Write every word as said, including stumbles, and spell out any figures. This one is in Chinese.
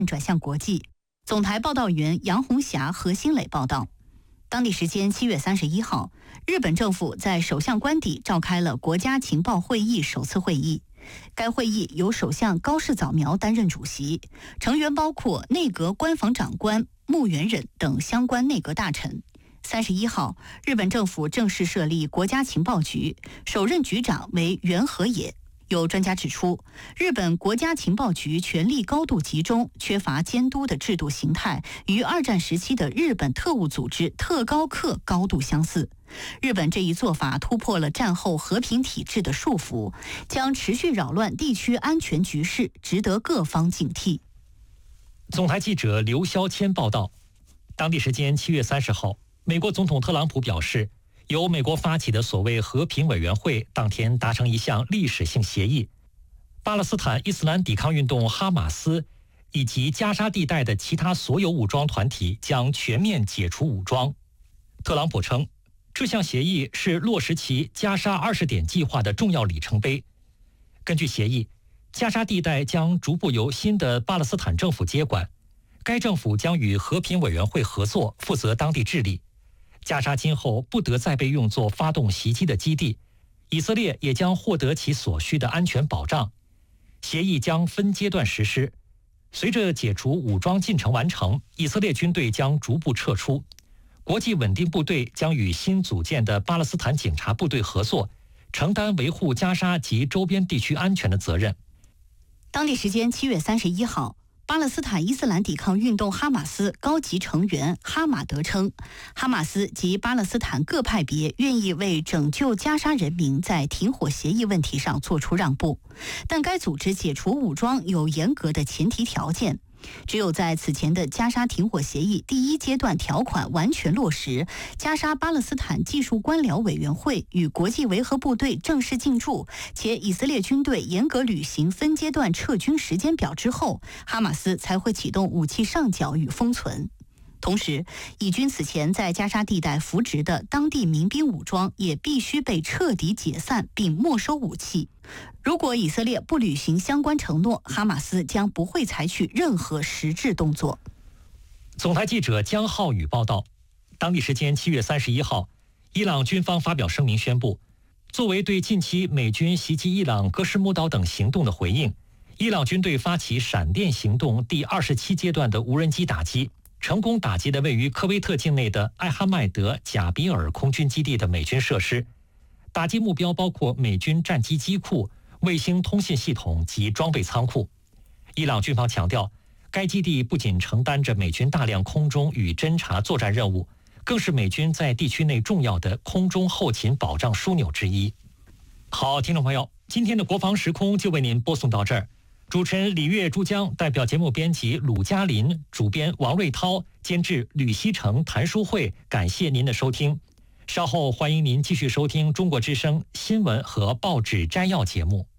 转向国际。总台报道员杨红霞、何新磊报道。当地时间七月三十一号，日本政府在首相官邸召开了国家情报会议首次会议。该会议由首相高市早苗担任主席，成员包括内阁官房长官木原忍等相关内阁大臣。三十一号，日本政府正式设立国家情报局，首任局长为原和也。有专家指出，日本国家情报局权力高度集中，缺乏监督的制度形态，与二战时期的日本特务组织特高课高度相似。日本这一做法突破了战后和平体制的束缚，将持续扰乱地区安全局势，值得各方警惕。 总台记者刘霄谦报道，当地时间七月三十号，美国总统特朗普表示，由美国发起的所谓和平委员会当天达成一项历史性协议，巴勒斯坦伊斯兰抵抗运动哈马斯以及加沙地带的其他所有武装团体将全面解除武装。特朗普称，这项协议是落实其加沙二十点计划的重要里程碑。根据协议，加沙地带将逐步由新的巴勒斯坦政府接管，该政府将与和平委员会合作，负责当地治理。加沙今后不得再被用作发动袭击的基地，以色列也将获得其所需的安全保障。协议将分阶段实施，随着解除武装进程完成，以色列军队将逐步撤出，国际稳定部队将与新组建的巴勒斯坦警察部队合作，承担维护加沙及周边地区安全的责任。 当地时间七月三十一号，巴勒斯坦伊斯兰抵抗运动哈马斯高级成员哈马德称，哈马斯及巴勒斯坦各派别愿意为拯救加沙人民在停火协议问题上做出让步，但该组织解除武装有严格的前提条件。只有在此前的加沙停火协议第一阶段条款完全落实，加沙巴勒斯坦技术官僚委员会与国际维和部队正式进驻，且以色列军队严格履行分阶段撤军时间表之后，哈马斯才会启动武器上缴与封存。同时，以军此前在加沙地带扶植的当地民兵武装也必须被彻底解散并没收武器。如果以色列不履行相关承诺，哈马斯将不会采取任何实质动作。 总台记者江浩宇报道，当地时间七月三十一号，伊朗军方发表声明宣布，作为对近期美军袭击伊朗戈什姆岛等行动的回应，伊朗军队发起闪电行动第二十七阶段的无人机打击，成功打击了位于科威特境内的艾哈迈德贾比尔空军基地的美军设施。打击目标包括美军战机机库、卫星通信系统及装备仓库。伊朗军方强调，该基地不仅承担着美军大量空中与侦察作战任务，更是美军在地区内重要的空中后勤保障枢纽之一。好，听众朋友，今天的国防时空就为您播送到这儿。主持人李月珠江，代表节目编辑鲁嘉林，主编王瑞涛，监制吕希成、谭淑慧，感谢您的收听。稍后欢迎您继续收听中国之声新闻和报纸摘要节目。